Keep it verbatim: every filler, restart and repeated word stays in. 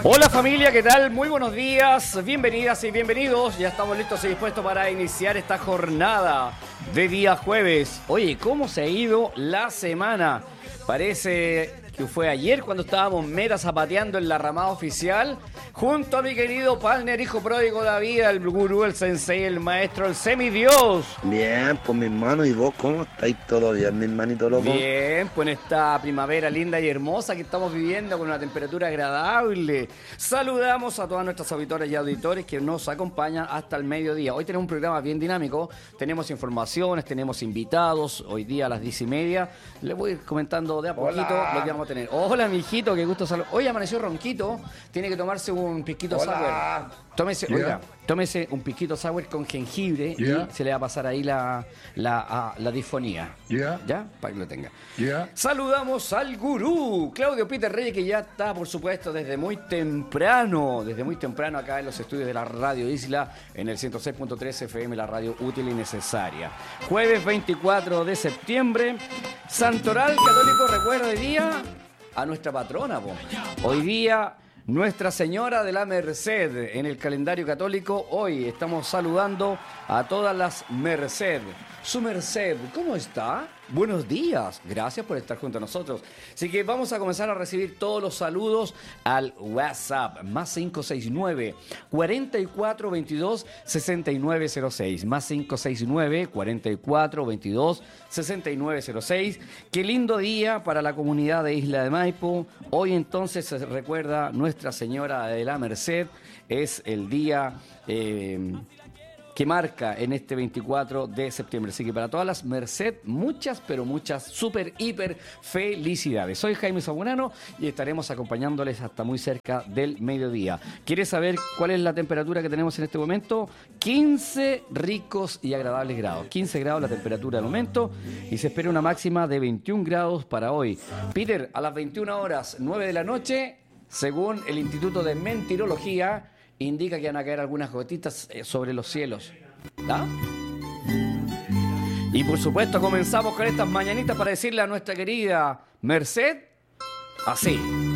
Hola familia, ¿qué tal? Muy buenos días, bienvenidas y bienvenidos. Ya estamos listos y dispuestos para iniciar esta jornada de día jueves. Oye, ¿cómo se ha ido la semana? Parece que fue ayer cuando estábamos meta zapateando en la ramada oficial junto a mi querido partner, hijo pródigo de la vida, el gurú, el sensei, el maestro, el semidios. Bien, pues mi hermano, ¿y vos cómo estáis? ¿Todo bien, mi hermanito loco? Bien, pues en esta primavera linda y hermosa que estamos viviendo con una temperatura agradable. Saludamos a todas nuestras auditoras y auditores que nos acompañan hasta el mediodía. Hoy tenemos un programa bien dinámico, tenemos informaciones, tenemos invitados. Hoy día a las diez y media les voy a ir comentando de a poquito Hola. lo que vamos a tener. Hola, mijito, qué gusto saludar. Hoy amaneció ronquito, tiene que tomarse un pisquito Hola. sour. Tómese, Yeah. oiga, tómese un pisquito sour con jengibre Yeah. y se le va a pasar ahí la, la, a- la disfonía. Yeah. ¿Ya? Para que lo tenga. Yeah. Saludamos al gurú, Claudio Peter Reyes, que ya está, por supuesto, desde muy temprano, desde muy temprano acá en los estudios de la Radio Isla, en el ciento seis punto tres F M, la radio útil y necesaria. Jueves veinticuatro de septiembre, Santoral Católico recuerda hoy día a nuestra patrona, po. Hoy día Nuestra Señora de la Merced. En el calendario católico hoy estamos saludando a todas las Merced. Su Merced, ¿cómo está? Buenos días, gracias por estar junto a nosotros. Así que vamos a comenzar a recibir todos los saludos al WhatsApp, más cinco seis nueve, cuarenta y cuatro veintidós, sesenta y nueve cero seis, más cinco seis nueve, cuarenta y cuatro veintidós, sesenta y nueve cero seis. Qué lindo día para la comunidad de Isla de Maipo. Hoy entonces se recuerda Nuestra Señora de la Merced, es el día Eh, que marca en este veinticuatro de septiembre. Así que para todas las Merced, muchas, pero muchas, súper, hiper felicidades. Soy Jaime Sabunano y estaremos acompañándoles hasta muy cerca del mediodía. ¿Quieres saber cuál es la temperatura que tenemos en este momento? quince ricos y agradables grados. quince grados la temperatura del momento y se espera una máxima de veintiún grados para hoy. Peter, a las veintiuna horas, nueve de la noche, según el Instituto de Mentirología, indica que van a caer algunas gotitas eh, sobre los cielos. ¿Ah? Y por supuesto comenzamos con estas mañanitas para decirle a nuestra querida Merced, así.